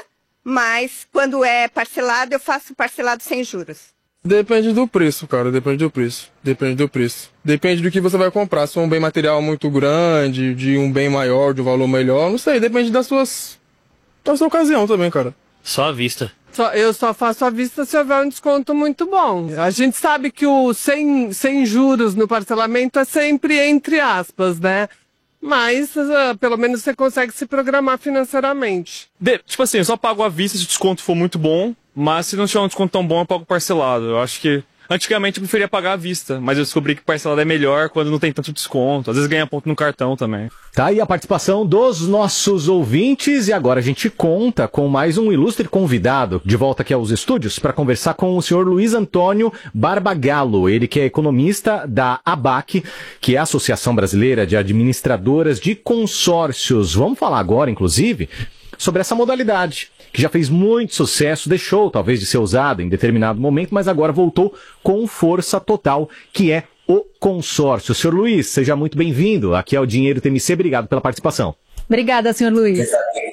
mas quando é parcelado, eu faço parcelado sem juros. Depende do preço, cara. Depende do preço. Depende do preço. Depende do que você vai comprar. Se for um bem material muito grande, de um bem maior, de um valor melhor, não sei. Depende das suas... da sua ocasião também, cara. Só à vista. Só, eu só faço à vista se houver um desconto muito bom. A gente sabe que o sem, sem juros no parcelamento é sempre entre aspas, né? Mas, uh, pelo menos você consegue se programar financeiramente. De, tipo assim, eu só pago à vista se o desconto for muito bom, mas se não tiver um desconto tão bom, eu pago parcelado. Eu acho que... Antigamente eu preferia pagar à vista, mas eu descobri que parcelado é melhor quando não tem tanto desconto. Às vezes ganha ponto no cartão também. Tá aí a participação dos nossos ouvintes e agora a gente conta com mais um ilustre convidado de volta aqui aos estúdios para conversar com o senhor Luiz Antônio Barbagallo, ele que é economista da A B A C, que é a Associação Brasileira de Administradoras de Consórcios. Vamos falar agora, inclusive, sobre essa modalidade, que já fez muito sucesso, deixou talvez de ser usada em determinado momento, mas agora voltou com força total, que é o consórcio. Senhor Luiz, seja muito bem-vindo aqui ao Dinheiro T M C, obrigado pela participação. Obrigada, senhor Luiz.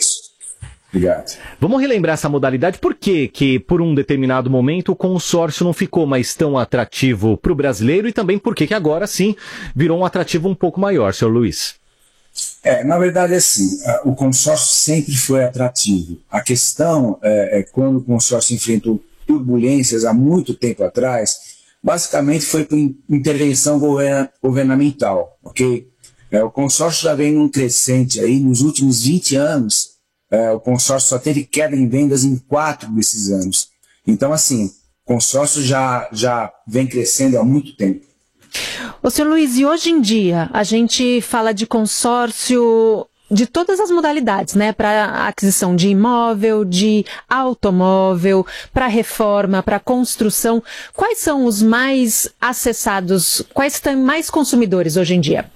Obrigado. Vamos relembrar essa modalidade, por que que por um determinado momento o consórcio não ficou mais tão atrativo para o brasileiro e também por que que agora sim virou um atrativo um pouco maior, senhor Luiz? É, na verdade é assim, o consórcio sempre foi atrativo. A questão é, é quando o consórcio enfrentou turbulências há muito tempo atrás, basicamente foi por intervenção governa, governamental, ok? É, o consórcio já vem num crescente aí, nos últimos vinte anos, é, o consórcio só teve queda em vendas em quatro desses anos. Então assim, o consórcio já, já vem crescendo há muito tempo. Ô, senhor Luiz, e hoje em dia a gente fala de consórcio de todas as modalidades, né? Para aquisição de imóvel, de automóvel, para reforma, para construção. Quais são os mais acessados? Quais têm mais consumidores hoje em dia?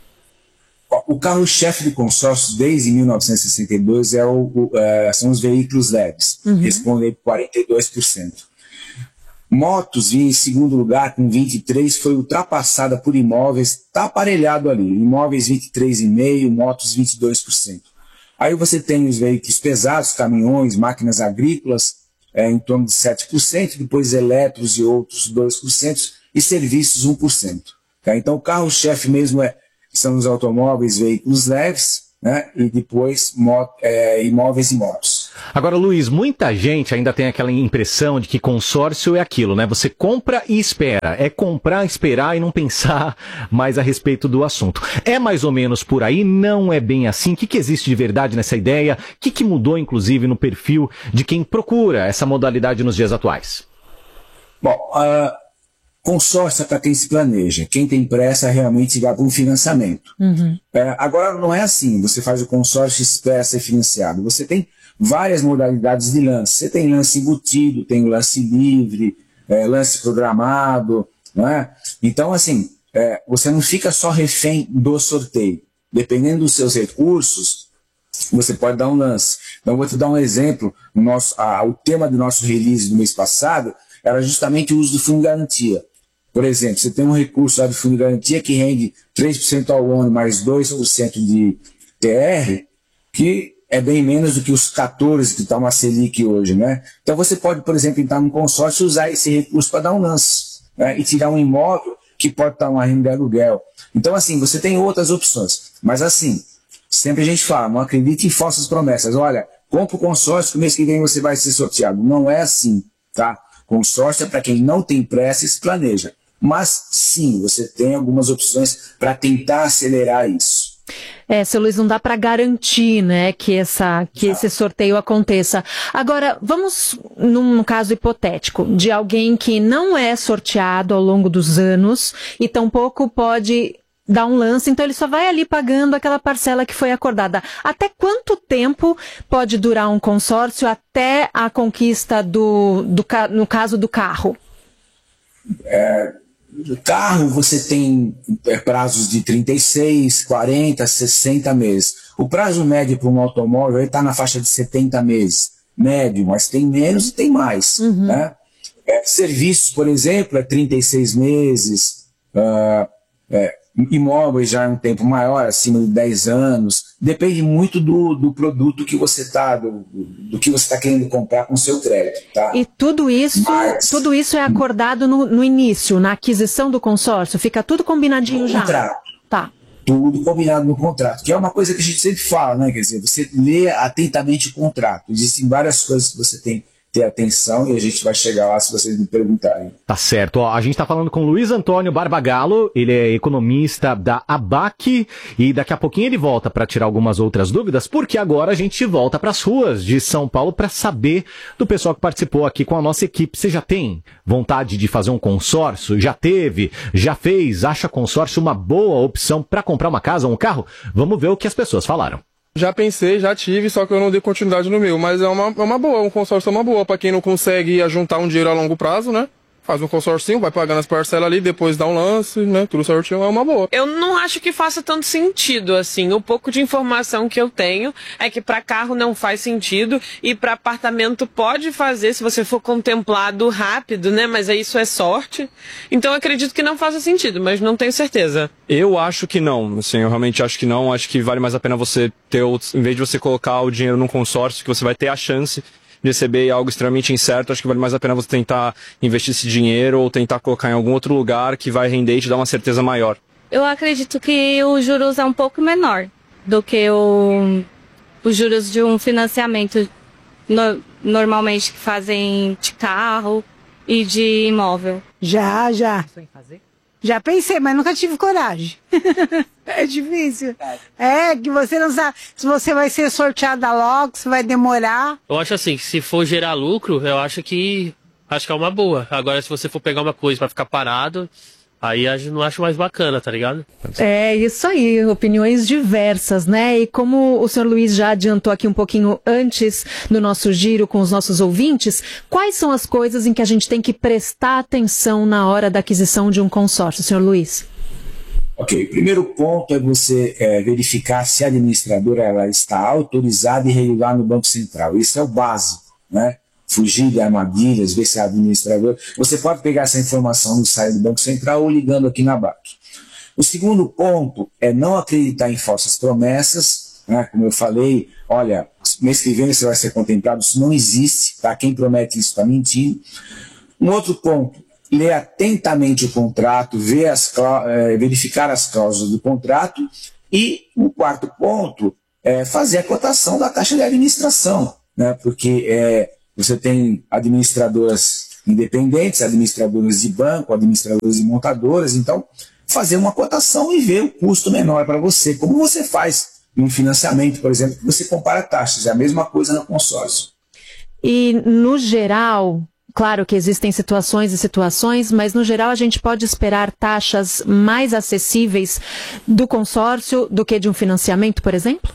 O carro-chefe do consórcio desde mil novecentos e sessenta e dois é o, o, é, são os veículos leves, uhum. Respondem por quarenta e dois por cento. Motos vinha em segundo lugar com vinte e três, foi ultrapassada por imóveis, está aparelhado ali, imóveis vinte e três vírgula cinco por cento, motos vinte e dois por cento. Aí você tem os veículos pesados, caminhões, máquinas agrícolas, é, em torno de sete por cento, depois elétricos e outros dois por cento, e serviços um por cento. Tá? Então o carro-chefe mesmo é, são os automóveis, veículos leves, né? E depois moto, é, imóveis e motos. Agora, Luiz, muita gente ainda tem aquela impressão de que consórcio é aquilo, né? Você compra e espera. É comprar, esperar e não pensar mais a respeito do assunto. É mais ou menos por aí? Não é bem assim? O que, que existe de verdade nessa ideia? O que, que mudou, inclusive, no perfil de quem procura essa modalidade nos dias atuais? Bom, uh, consórcio é para quem se planeja. Quem tem pressa realmente vai para um financiamento. Uhum. É, agora, não é assim. Você faz o consórcio e espera ser financiado. Você tem várias modalidades de lance. Você tem lance embutido, tem o lance livre, é, lance programado, não é? Então, assim, é, você não fica só refém do sorteio. Dependendo dos seus recursos, você pode dar um lance. Então, vou te dar um exemplo. O, nosso, a, o tema do nosso release do mês passado era justamente o uso do fundo de garantia. Por exemplo, você tem um recurso lá do fundo de garantia que rende três por cento ao ano mais dois por cento de T R, que é bem menos do que os quatorze por cento que está uma Selic hoje, né? Então você pode, por exemplo, entrar num consórcio e usar esse recurso para dar um lance, né? E tirar um imóvel que pode estar uma renda de aluguel. Então, assim, você tem outras opções. Mas, assim, sempre a gente fala, não acredite em falsas promessas. Olha, compra o consórcio que o mês que vem você vai ser sorteado. Não é assim, tá? Consórcio é para quem não tem pressa e se planeja. Mas, sim, você tem algumas opções para tentar acelerar isso. É, seu Luiz, não dá para garantir, né, que, essa, que esse sorteio aconteça. Agora, vamos num caso hipotético de alguém que não é sorteado ao longo dos anos e tampouco pode dar um lance, então ele só vai ali pagando aquela parcela que foi acordada. Até quanto tempo pode durar um consórcio até a conquista do, do no caso do carro? É... No carro você tem prazos de trinta e seis, quarenta, sessenta meses. O prazo médio para um automóvel está na faixa de setenta meses. Médio, mas tem menos e tem mais. Uhum. Né? É, serviços, por exemplo, é trinta e seis meses. Uh, é, imóveis já é um tempo maior, acima de dez anos. Depende muito do, do produto que você está, do, do que você está querendo comprar com o seu crédito. Tá? E tudo isso, Mas, tudo isso é acordado no, no início, na aquisição do consórcio? Fica tudo combinadinho já? Contrato. Tá. Tudo combinado no contrato, que é uma coisa que a gente sempre fala, né? Quer dizer, você lê atentamente o contrato. Existem várias coisas que você tem ter atenção e a gente vai chegar lá se vocês me perguntarem. Tá certo. Ó, a gente tá falando com Luiz Antônio Barbagallo, ele é economista da A B A C e daqui a pouquinho ele volta para tirar algumas outras dúvidas, porque agora a gente volta para as ruas de São Paulo para saber do pessoal que participou aqui com a nossa equipe. Você já tem vontade de fazer um consórcio? Já teve? Já fez? Acha consórcio uma boa opção para comprar uma casa ou um carro? Vamos ver o que as pessoas falaram. Já pensei, já tive, só que eu não dei continuidade no meu. Mas é uma, é uma boa, um consórcio é uma boa. Pra quem não consegue juntar um dinheiro a longo prazo, né? Faz um consórcio, vai pagando as parcelas ali, depois dá um lance, né? Tudo certinho, é uma boa. Eu não acho que faça tanto sentido, assim. O pouco de informação que eu tenho é que para carro não faz sentido e para apartamento pode fazer, se você for contemplado rápido, né? Mas aí isso é sorte. Então eu acredito que não faça sentido, mas não tenho certeza. Eu acho que não, assim, eu realmente acho que não. Acho que vale mais a pena você ter, em vez de você colocar o dinheiro num consórcio, que você vai ter a chance de receber algo extremamente incerto, acho que vale mais a pena você tentar investir esse dinheiro ou tentar colocar em algum outro lugar que vai render e te dar uma certeza maior. Eu acredito que o juros é um pouco menor do que o, os juros de um financiamento no, normalmente que fazem de carro e de imóvel. Já, já. Já pensei, mas nunca tive coragem. É difícil. É, que você não sabe se você vai ser sorteada logo, se vai demorar. Eu acho assim, se for gerar lucro, eu acho que acho que é uma boa. Agora, se você for pegar uma coisa pra ficar parado, aí eu não acho mais bacana, tá ligado? É isso aí, opiniões diversas, né? E como o senhor Luiz já adiantou aqui um pouquinho antes do nosso giro com os nossos ouvintes, quais são as coisas em que a gente tem que prestar atenção na hora da aquisição de um consórcio, senhor Luiz? Ok, o primeiro ponto é você é, verificar se a administradora ela está autorizada e regular no Banco Central. Isso é o básico, né? fugir de armadilhas, ver se é administrador, você pode pegar essa informação no site do Banco Central ou ligando aqui na B A C. O segundo ponto é não acreditar em falsas promessas, né? Como eu falei, olha, mês que vem você vai ser contemplado, isso não existe, tá? Quem promete isso está mentindo. Um outro ponto, ler atentamente o contrato, ver as, é, verificar as cláusulas do contrato. E o quarto ponto é fazer a cotação da taxa de administração, né? Porque é, você tem administradoras independentes, administradoras de banco, administradoras de montadoras, então fazer uma cotação e ver o custo menor para você, como você faz em um financiamento, por exemplo, que você compara taxas, é a mesma coisa no consórcio. E no geral, claro que existem situações e situações, mas no geral a gente pode esperar taxas mais acessíveis do consórcio do que de um financiamento, por exemplo?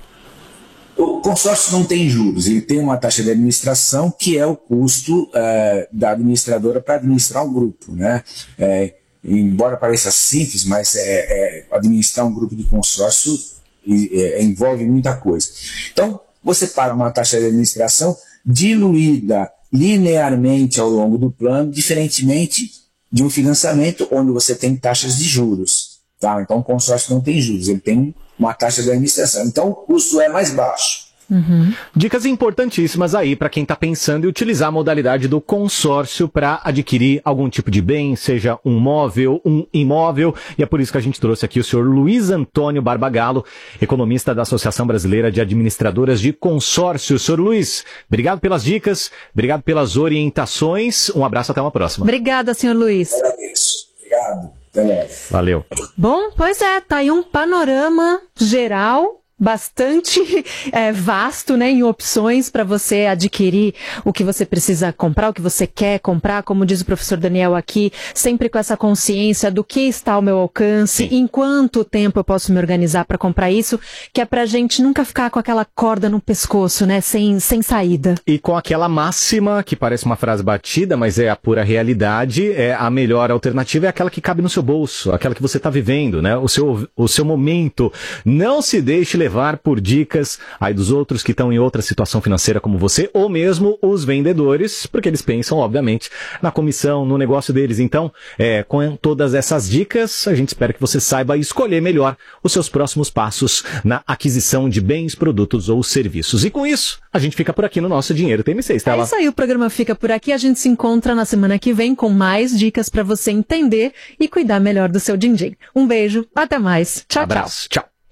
O consórcio não tem juros, ele tem uma taxa de administração que é o custo uh, da administradora para administrar um grupo, né? É, embora pareça simples, mas é, é, administrar um grupo de consórcio é, envolve muita coisa. Então, você paga uma taxa de administração diluída linearmente ao longo do plano, diferentemente de um financiamento onde você tem taxas de juros. Tá? Então, o consórcio não tem juros, ele tem uma taxa de administração. Então, o custo é mais baixo. Uhum. Dicas importantíssimas aí para quem está pensando em utilizar a modalidade do consórcio para adquirir algum tipo de bem, seja um móvel, um imóvel, e é por isso que a gente trouxe aqui o senhor Luiz Antônio Barbagallo, economista da Associação Brasileira de Administradoras de Consórcio. Senhor Luiz, obrigado pelas dicas, obrigado pelas orientações, um abraço, até uma próxima. Obrigada, senhor Luiz. Agradeço. Obrigado. Até logo. Valeu. Bom, pois é, tá aí um panorama geral bastante é, vasto, né, em opções para você adquirir o que você precisa comprar, o que você quer comprar, como diz o professor Daniel aqui, sempre com essa consciência do que está ao meu alcance, Sim. em quanto tempo eu posso me organizar para comprar isso, que é pra gente nunca ficar com aquela corda no pescoço, né, sem, sem saída. E com aquela máxima, que parece uma frase batida, mas é a pura realidade, é a melhor alternativa é aquela que cabe no seu bolso, aquela que você está vivendo, né, o seu, o seu momento. Não se deixe levar por dicas aí dos outros que estão em outra situação financeira como você, ou mesmo os vendedores, porque eles pensam, obviamente, na comissão, no negócio deles. Então, é, com todas essas dicas, a gente espera que você saiba escolher melhor os seus próximos passos na aquisição de bens, produtos ou serviços. E com isso, a gente fica por aqui no nosso Dinheiro T M C, Estela. É isso aí, o programa fica por aqui. A gente se encontra na semana que vem com mais dicas para você entender e cuidar melhor do seu din-din. Um beijo, até mais. Tchau, Abraço, tchau. tchau.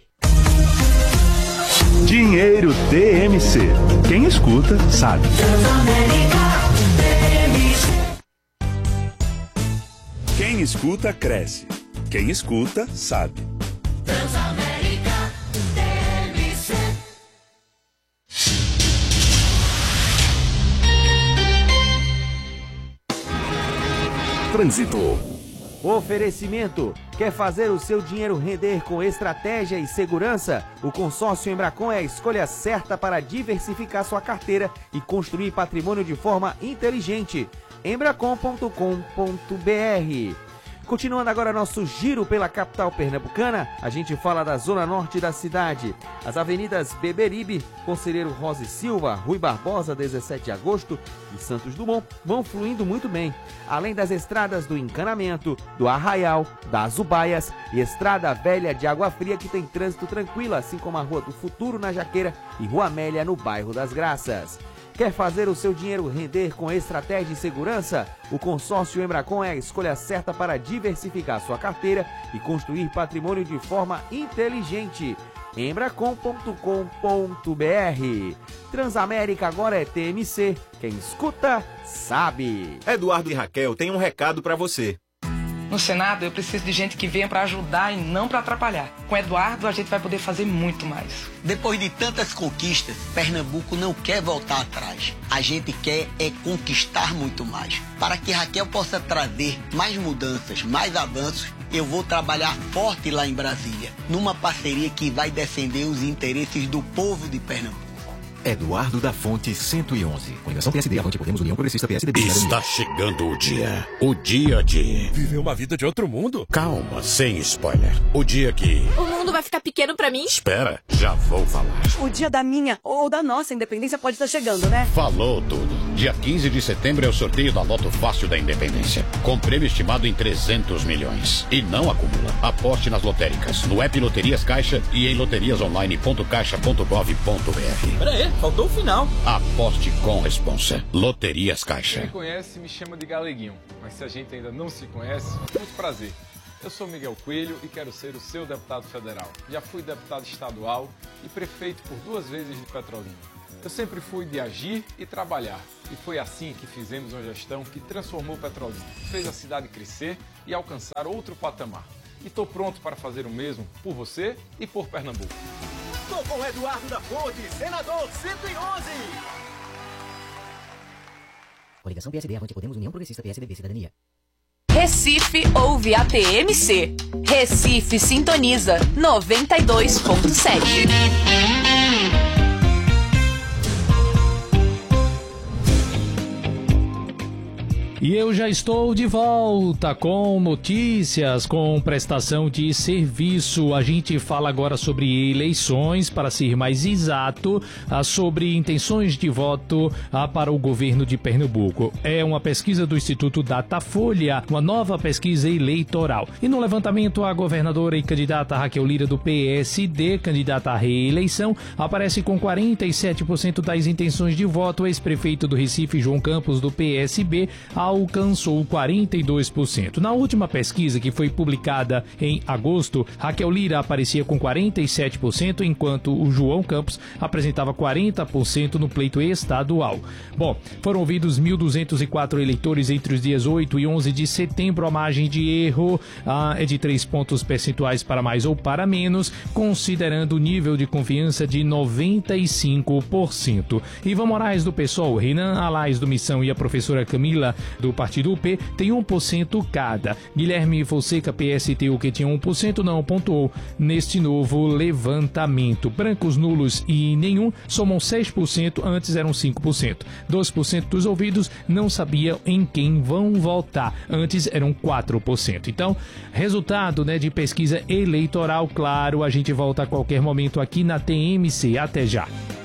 Dinheiro T M C. Quem escuta, sabe. Quem escuta, cresce. Quem escuta, sabe. Trânsito. Oferecimento. Quer fazer o seu dinheiro render com estratégia e segurança? O consórcio Embracon é a escolha certa para diversificar sua carteira e construir patrimônio de forma inteligente. embracon ponto com ponto br. Continuando agora nosso giro pela capital pernambucana, a gente fala da zona norte da cidade. As avenidas Beberibe, Conselheiro Rosa e Silva, Rui Barbosa, dezessete de agosto e Santos Dumont vão fluindo muito bem. Além das estradas do Encanamento, do Arraial, das Ubaias e Estrada Velha de Água Fria, que tem trânsito tranquilo, assim como a Rua do Futuro na Jaqueira e Rua Amélia no bairro das Graças. Quer fazer o seu dinheiro render com estratégia e segurança? O consórcio Embracon é a escolha certa para diversificar sua carteira e construir patrimônio de forma inteligente. embracon ponto com ponto br. Transamérica agora é T M C. Quem escuta, sabe. Eduardo e Raquel têm um recado para você. No Senado, eu preciso de gente que venha para ajudar e não para atrapalhar. Com Eduardo, a gente vai poder fazer muito mais. Depois de tantas conquistas, Pernambuco não quer voltar atrás. A gente quer é conquistar muito mais. Para que Raquel possa trazer mais mudanças, mais avanços, eu vou trabalhar forte lá em Brasília, numa parceria que vai defender os interesses do povo de Pernambuco. Eduardo da Fonte, cento e onze. Coligação P S D, Avante Podemos, União Progressista, P S D B. Está chegando o dia. O dia de... viver uma vida de outro mundo. Calma, sem spoiler. O dia que... o mundo vai ficar pequeno pra mim? Espera, já vou falar. O dia da minha ou da nossa independência pode estar chegando, né? Falou tudo. Dia quinze de setembro é o sorteio da Loto Fácil da Independência, com prêmio estimado em trezentos milhões. E não acumula. Aposte nas lotéricas, no app Loterias Caixa e em loterias online ponto caixa ponto gov ponto br. Pera aí, faltou o final. Aposte com responsa. Loterias Caixa. Quem conhece me chama de Galeguinho, mas se a gente ainda não se conhece, muito prazer. Eu sou Miguel Coelho e quero ser o seu deputado federal. Já fui deputado estadual e prefeito por duas vezes de Petrolina. Eu sempre fui de agir e trabalhar. E foi assim que fizemos uma gestão que transformou Petrolina, fez a cidade crescer e alcançar outro patamar. E estou pronto para fazer o mesmo por você e por Pernambuco. Estou com Eduardo da Fonte, senador cento e onze. Coligação P S D, Avante Podemos, União Progressista, P S D B, Cidadania. Recife ouve a P M C. Recife sintoniza noventa e dois ponto sete. E eu já estou de volta com notícias, com prestação de serviço. A gente fala agora sobre eleições, para ser mais exato, sobre intenções de voto para o governo de Pernambuco. É uma pesquisa do Instituto Datafolha, uma nova pesquisa eleitoral. E no levantamento, a governadora e candidata Raquel Lira do P S D, candidata à reeleição, aparece com quarenta e sete por cento das intenções de voto. O ex-prefeito do Recife, João Campos, do P S B, alcançou quarenta e dois por cento. Na última pesquisa, que foi publicada em agosto, Raquel Lira aparecia com quarenta e sete por cento, enquanto o João Campos apresentava quarenta por cento no pleito estadual. Bom, foram ouvidos mil duzentos e quatro eleitores entre os dias oito e onze de setembro. A margem de erro ah, é de três pontos percentuais para mais ou para menos, considerando o nível de confiança de noventa e cinco por cento. Ivan Moraes, do PSOL, Renan Alais, do Missão, e a professora Camila, do Partido U P, tem um por cento cada. Guilherme Fonseca, P S T U, que tinha um por cento, não pontuou neste novo levantamento. Brancos, nulos e nenhum somam seis por cento, antes eram cinco por cento. doze por cento dos ouvidos não sabiam em quem vão votar, antes eram quatro por cento. Então, resultado, né, de pesquisa eleitoral, claro, a gente volta a qualquer momento aqui na T M C. Até já.